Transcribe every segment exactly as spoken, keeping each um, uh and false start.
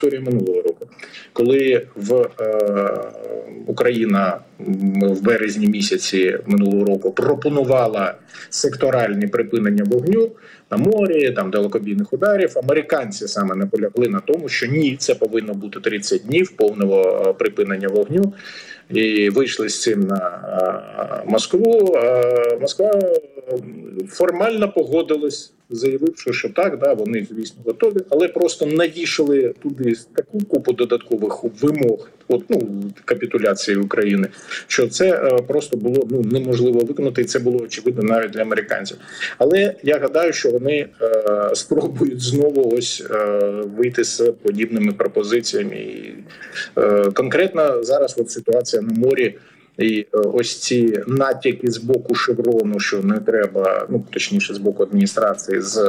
історія минулого року, коли в е, Україна в березні місяці минулого року пропонувала секторальне припинення вогню на морі, там далекобійних ударів, американці саме наполягли на тому, що ні, це повинно бути тридцять днів повного припинення вогню. І вийшли з цим на Москву. Москва формально погодилась, заявивши, що так, да, вони, звісно, готові, але просто навішали туди таку купу додаткових вимог, от, ну, капітуляції України, що це просто було ну, неможливо виконати, і це було очевидно навіть для американців. Але я гадаю, що вони е, спробують знову ось е, вийти з подібними пропозиціями. І, е, конкретно зараз от ситуація на морі, і ось ці натяки з боку Шеврону, що не треба, ну точніше з боку адміністрації, з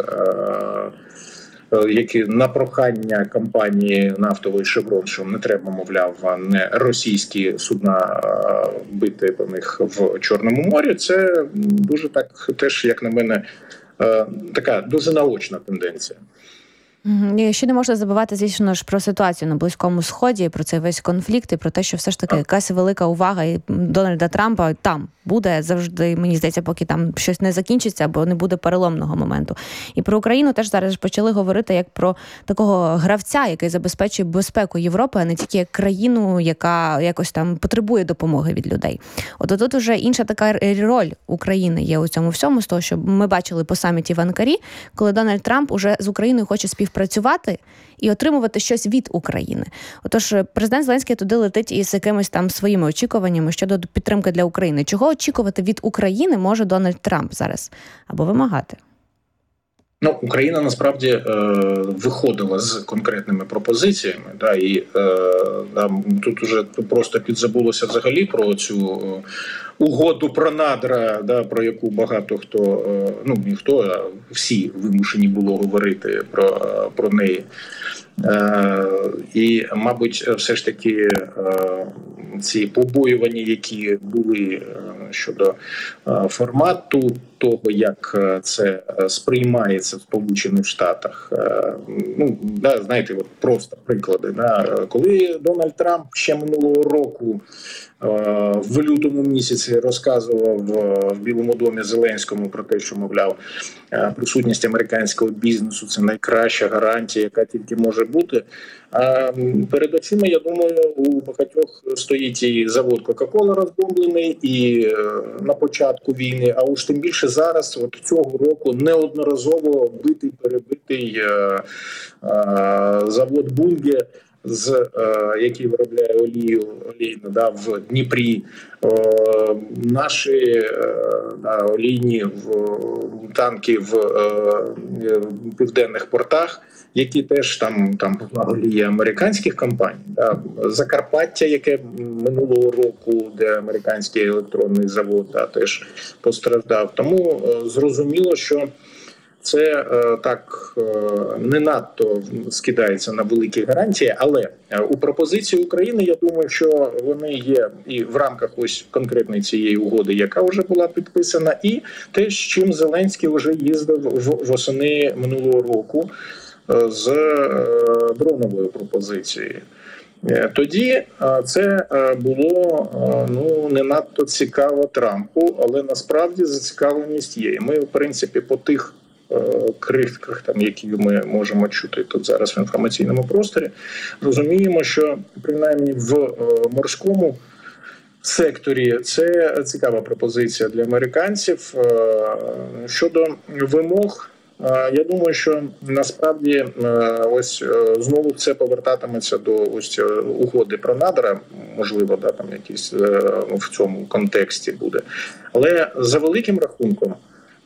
е, які на прохання компанії нафтової Шеврон, що не треба, мовляв, не російські судна е, бити по них в Чорному морі. Це дуже так, теж як на мене, е, така дуже наочна тенденція. І ще не можна забувати, звісно ж, про ситуацію на Близькому Сході, про цей весь конфлікт і про те, що все ж таки якась велика увага і Дональда Трампа там буде завжди, мені здається, поки там щось не закінчиться, або не буде переломного моменту. І про Україну теж зараз почали говорити як про такого гравця, який забезпечує безпеку Європи, а не тільки як країну, яка якось там потребує допомоги від людей. От тут вже інша така роль України є у цьому всьому, з того, що ми бачили по саміті в Анкарі, коли Дональд Трамп уже з Україною хоче співпрацювати і отримувати щось від України. Отож, президент Зеленський туди летить із якимись там своїми очікуваннями щодо підтримки для України. Чого очікувати від України може Дональд Трамп зараз? Або вимагати? Ну, Україна насправді е, виходила з конкретними пропозиціями, да, і е, да, тут уже просто підзабулося взагалі про цю е, угоду про надра, да, про яку багато хто, е, ну не хто, а всі вимушені було говорити про, е, про неї. Е, і, мабуть, все ж таки е, ці побоювання, які були е, щодо е, формату того, як це сприймається в Сполучених Штатах. Е, ну, да, знаєте, от просто приклади. Да, коли Дональд Трамп ще минулого року е, в лютому місяці розказував в Білому домі Зеленському про те, що, мовляв, присутність американського бізнесу – це найкраща гарантія, яка тільки може бути. А перед очима, я думаю, у багатьох стоїть і завод Кока-Кола розбомблений, і на початку війни, а уж тим більше зараз, от цього року, неодноразово битий, перебитий завод Bunge, з е, який виробляє олію олійну, да, в Дніпрі, е, наші е, да, олійні в, танки в е, південних портах, які теж там там олія американських компаній, да, Закарпаття, яке минулого року, де американський електронний завод, да, теж постраждав. Тому е, зрозуміло, що це е, так е, не надто скидається на великі гарантії, але у пропозиції України, я думаю, що вони є і в рамках ось конкретної цієї угоди, яка вже була підписана, і те, з чим Зеленський вже їздив в восени минулого року е, з е, дроновою пропозицією. Тоді це було ну не надто цікаво Трампу, але насправді зацікавленість є. І ми, в принципі, по тих крихтках, там, які ми можемо чути тут зараз в інформаційному просторі, розуміємо, що принаймні в морському секторі це цікава пропозиція для американців. Щодо вимог, я думаю, що насправді ось знову це повертатиметься до ось угоди про надра, можливо, да, там якісь в цьому контексті буде. Але за великим рахунком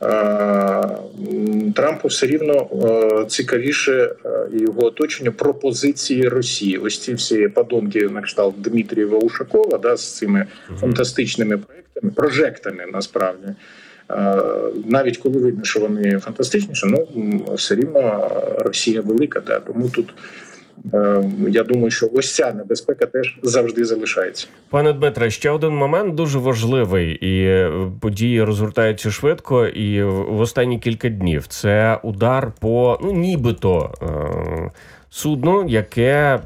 Трампу все рівно цікавіше і його оточення пропозиції Росії. Ось ці всі подонки на кшталт Дмитрієва Ушакова, да, з цими фантастичними проектами, прожектами насправді. Навіть коли видно, що вони фантастичніші, ну все рівно Росія велика, да, тому тут я думаю, що ось ця небезпека теж завжди залишається. Пане Дмитре, ще один момент дуже важливий, і події розгортаються швидко, і в останні кілька днів. Це удар по, ну, нібито судно, яке